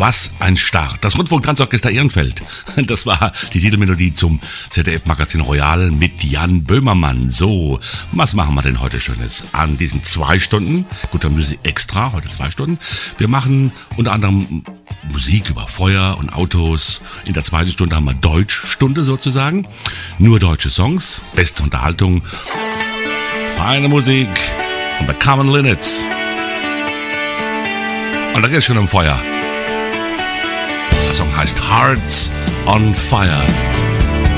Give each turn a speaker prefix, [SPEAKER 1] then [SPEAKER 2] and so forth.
[SPEAKER 1] Was ein Start. Das Rundfunk-Tanzorchester Ehrenfeld. Das war die Titelmelodie zum ZDF-Magazin Royal mit Jan Böhmermann. So, was machen wir denn heute Schönes an diesen 2 Stunden? Gut, dann müssen Sie extra, heute 2 Stunden. Wir machen unter anderem Musik über Feuer und Autos. In der 2. Stunde haben wir Deutschstunde sozusagen. Nur deutsche Songs, beste Unterhaltung, feine Musik und The Common Linnets. Und da geht es schon um Feuer. Der Song heißt Hearts on Fire.